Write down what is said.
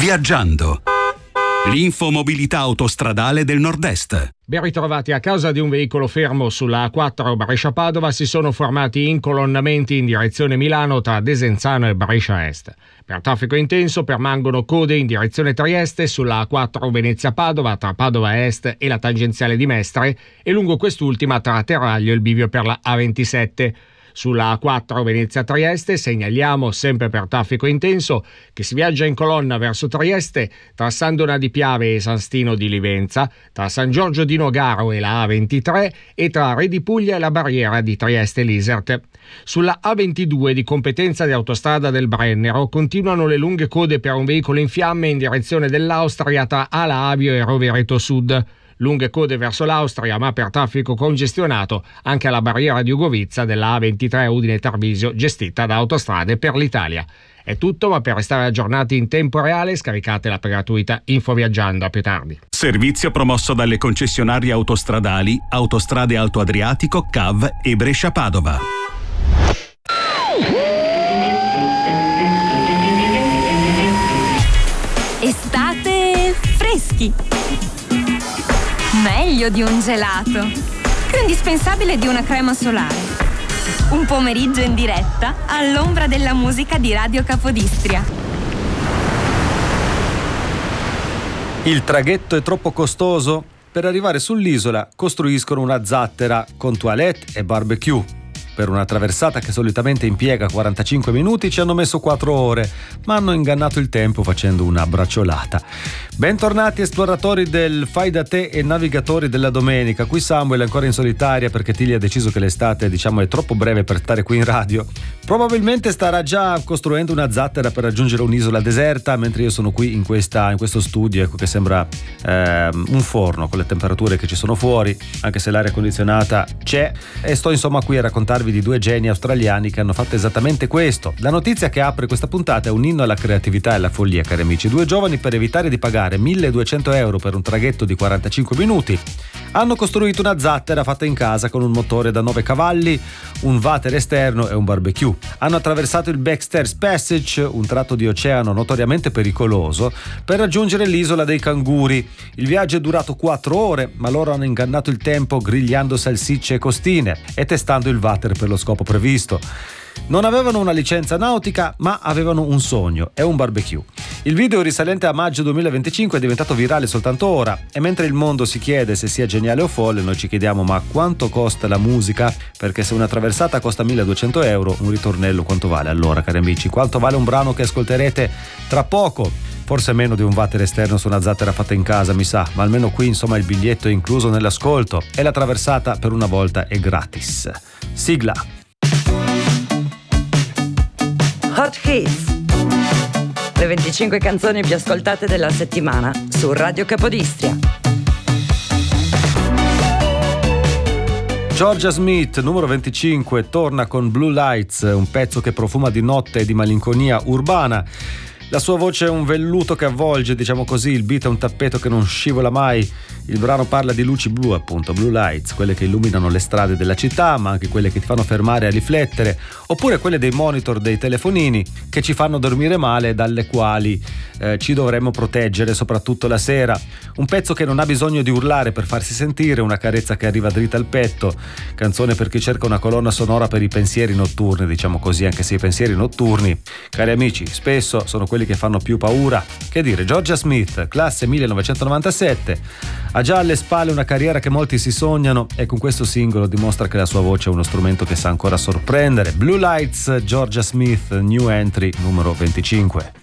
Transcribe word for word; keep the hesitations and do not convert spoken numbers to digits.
Viaggiando. L'infomobilità autostradale del Nord-Est. Ben ritrovati. A causa di un veicolo fermo sulla A quattro Brescia-Padova si sono formati incolonnamenti in direzione Milano tra Desenzano e Brescia Est. Per traffico intenso permangono code in direzione Trieste sulla A quattro Venezia-Padova tra Padova Est e la tangenziale di Mestre e lungo quest'ultima tra Terraglio e il bivio per la A ventisette. Sulla A quattro Venezia-Trieste segnaliamo, sempre per traffico intenso, che si viaggia in colonna verso Trieste tra San Donà di Piave e San Stino di Livenza, tra San Giorgio di Nogaro e la A ventitré e tra Re di Puglia e la barriera di Trieste-Lisert. Sulla A ventidue, di competenza di Autostrada del Brennero, continuano le lunghe code per un veicolo in fiamme in direzione dell'Austria tra Ala Avio e Rovereto Sud. Lunghe code verso l'Austria, ma per traffico congestionato anche alla barriera di Ugovizza della A ventitré Udine-Tarvisio, gestita da Autostrade per l'Italia. È tutto, ma per restare aggiornati in tempo reale scaricate l'app gratuita Info Viaggiando. A più tardi. Servizio promosso dalle concessionarie autostradali Autostrade Alto Adriatico, C A V e Brescia-Padova. Estate freschi. Meglio di un gelato. Più indispensabile di una crema solare. Un pomeriggio in diretta all'ombra della musica di Radio Capodistria. Il traghetto è troppo costoso? Per arrivare sull'isola costruiscono una zattera con toilette e barbecue. Per una traversata che solitamente impiega quarantacinque minuti ci hanno messo quattro ore, ma hanno ingannato il tempo facendo una bracciolata. Bentornati esploratori del fai da te e navigatori della domenica. Qui Samuel è ancora in solitaria perché Tilly ha deciso che l'estate, diciamo, è troppo breve per stare qui in radio. Probabilmente starà già costruendo una zattera per raggiungere un'isola deserta, mentre io sono qui in, questa, in questo studio, ecco, che sembra eh, un forno con le temperature che ci sono fuori, anche se l'aria condizionata c'è, e sto insomma qui a raccontarvi di due geni australiani che hanno fatto esattamente questo. La notizia che apre questa puntata è un inno alla creatività e alla follia, cari amici. Due giovani, per evitare di pagare milleduecento euro per un traghetto di quarantacinque minuti, hanno costruito una zattera fatta in casa con un motore da nove cavalli, un water esterno e un barbecue. Hanno attraversato il Baxter's Passage, un tratto di oceano notoriamente pericoloso, per raggiungere l'isola dei canguri. Il viaggio è durato quattro ore, ma loro hanno ingannato il tempo grigliando salsicce e costine e testando il water per lo scopo previsto. Non avevano una licenza nautica, ma avevano un sogno e un barbecue. Il video, risalente a maggio duemilaventicinque, è diventato virale soltanto ora, e mentre il mondo si chiede se sia geniale o folle, noi ci chiediamo: ma quanto costa la musica? Perché se una traversata costa milleduecento euro, un ritornello quanto vale allora, cari amici? Quanto vale un brano che ascolterete tra poco? Forse meno di un water esterno su una zattera fatta in casa, mi sa, ma almeno qui insomma il biglietto è incluso nell'ascolto e la traversata per una volta è gratis. Sigla. Hot Hits, le venticinque canzoni più ascoltate della settimana su Radio Capodistria. Georgia Smith, numero venticinque, torna con Blue Lights, un pezzo che profuma di notte e di malinconia urbana. La sua voce è un velluto che avvolge, diciamo così, il beat è un tappeto che non scivola mai. Il brano parla di luci blu, appunto, blue lights, quelle che illuminano le strade della città, ma anche quelle che ti fanno fermare a riflettere, oppure quelle dei monitor dei telefonini che ci fanno dormire male, dalle quali eh, ci dovremmo proteggere, soprattutto la sera. Un pezzo che non ha bisogno di urlare per farsi sentire, una carezza che arriva dritta al petto, canzone per chi cerca una colonna sonora per i pensieri notturni, diciamo così, anche se i pensieri notturni, cari amici, spesso sono quelli che fanno più paura. Che dire, Georgia Smith, classe millenovecentonovantasette, ha già alle spalle una carriera che molti si sognano e con questo singolo dimostra che la sua voce è uno strumento che sa ancora sorprendere. Blue Lights, Georgia Smith, new entry numero venticinque.